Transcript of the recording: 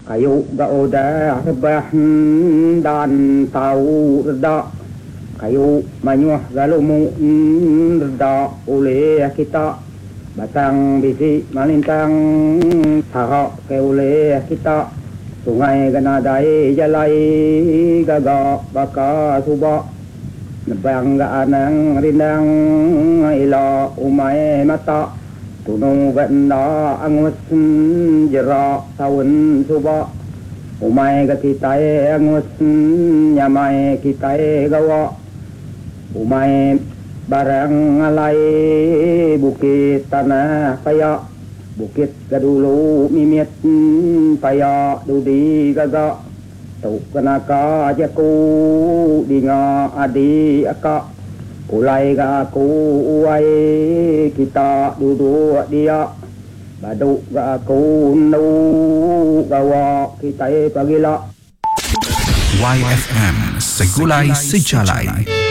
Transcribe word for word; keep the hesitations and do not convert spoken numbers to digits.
kayu ga udah rebah dan tahu reda kayu manyuh galumu reda oleh kita batang bisi malintang sarok ke oleh kita sungai ganadai jalai gaga baka suba nebang ga anang rindang ila umai mata tunung ganda angus jera tahun suba umai ga kitai angus nyamai kitai gawa umai barang alai bukit tanah paya bukit gadulu mimit paya dudi gaga tuk kenaka jaku dinga adi aka ulai ga aku uai kita duduk dia baduk ga aku nu gawa kita pagila Y F M Segulai Sejalai